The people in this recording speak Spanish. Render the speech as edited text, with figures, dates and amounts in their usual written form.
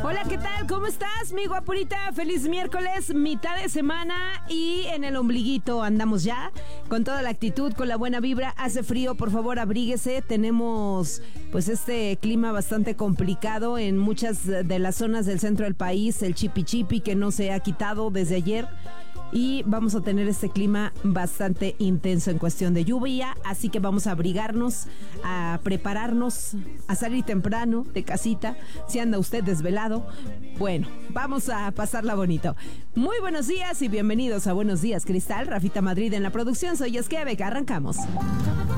Hola, ¿qué tal? ¿Cómo estás, mi guapurita? Feliz miércoles, mitad de semana y en el ombliguito andamos ya con toda la actitud, con la buena vibra. Hace frío, por favor, abríguese. Tenemos pues este clima bastante complicado en muchas de las zonas del centro del país, el chipi chipi que no se ha quitado desde ayer. Y vamos a tener este clima bastante intenso en cuestión de lluvia, así que vamos a abrigarnos, a prepararnos, a salir temprano de casita. Si anda usted desvelado, bueno, vamos a pasarla bonito. Muy buenos días y bienvenidos a Buenos Días, Cristal. Rafita Madrid en la producción, soy Esqueve, arrancamos.